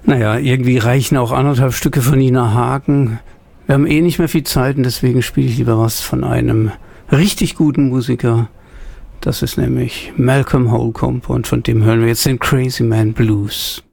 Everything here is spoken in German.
Naja, irgendwie reichen auch 1,5 Stücke von Nina Hagen. Wir haben eh nicht mehr viel Zeit und deswegen spiele ich lieber was von einem richtig guten Musiker. Das ist nämlich Malcolm Holcomb und von dem hören wir jetzt den Crazy Man Blues.